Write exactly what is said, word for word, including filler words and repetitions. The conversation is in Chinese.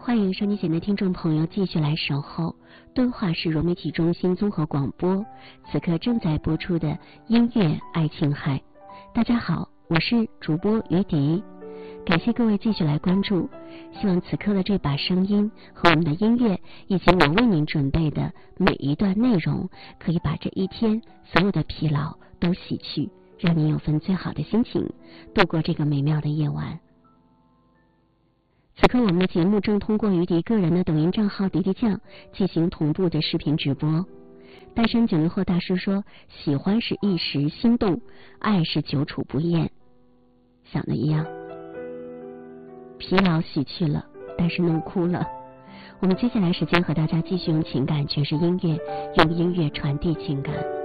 欢迎收听节目的听众朋友继续来守候敦化市融媒体中心综合广播，此刻正在播出的音乐爱琴海。大家好，我是主播于迪，感谢各位继续来关注，希望此刻的这把声音和我们的音乐以及我为您准备的每一段内容，可以把这一天所有的疲劳都洗去，让您有份最好的心情度过这个美妙的夜晚。此刻我们的节目正通过于迪个人的抖音账号迪迪酱进行同步的视频直播。单身九零后大师说，喜欢是一时心动，爱是久处不厌。想的一样，疲劳洗去了，但是弄哭了。我们接下来时间和大家继续用情感诠释音乐，用音乐传递情感。